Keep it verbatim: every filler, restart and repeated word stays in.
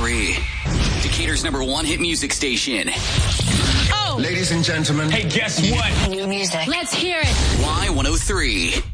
three. Decatur's number one hit music station. Oh! Ladies and gentlemen. Hey, guess what? New music. Let's hear it. Y one oh three.